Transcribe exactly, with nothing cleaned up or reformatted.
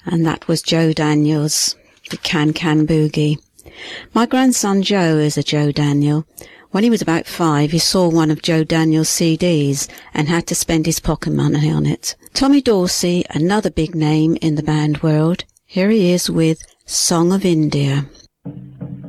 And that was Joe Daniels, the Can Can Boogie. My grandson Joe is a Joe Daniel. When he was about five, he saw one of Joe Daniels' C Ds and had to spend his pocket money on it. Tommy Dorsey, another big name in the band world. Here he is with Song of India.